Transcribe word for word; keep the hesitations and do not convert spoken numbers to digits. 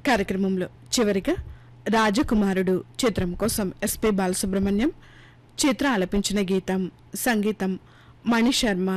కార్యక్రమంలో చివరిగా రాజకుమారుడు చిత్రం కోసం ఎస్పి బాలసుబ్రహ్మణ్యం చిత్ర ఆలపించిన గీతం సంగీతం మణిశర్మ